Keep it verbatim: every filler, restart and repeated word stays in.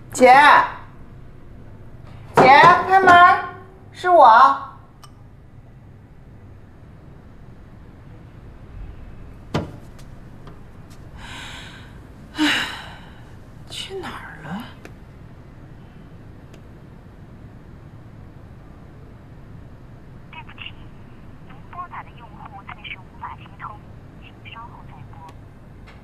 姐，姐，开门，是我。唉，去哪儿了？